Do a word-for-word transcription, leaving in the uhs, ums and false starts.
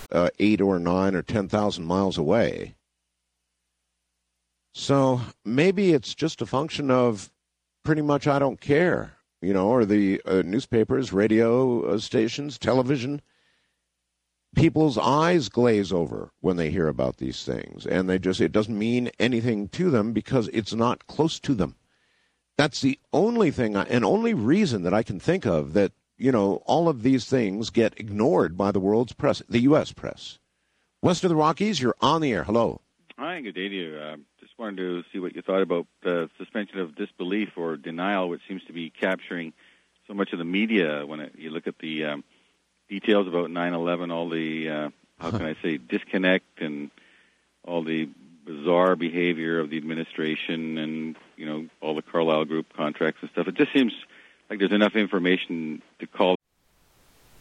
uh, eight or nine or ten thousand miles away. So maybe it's just a function of pretty much I don't care, you know, or the uh, newspapers, radio uh, stations, television. People's eyes glaze over when they hear about these things, and they just it doesn't mean anything to them because it's not close to them. That's the only thing I, and only reason that I can think of that, you know, all of these things get ignored by the world's press, the U S press. West of the Rockies, you're on the air. Hello. Hi, good day to you. Uh, just wanted to see what you thought about the suspension of disbelief or denial, which seems to be capturing so much of the media when it, you look at the um, details about nine eleven, all the, uh, how can I say, disconnect and all the bizarre behavior of the administration and, you know, all the Carlyle Group contracts and stuff. It just seems like there's enough information to call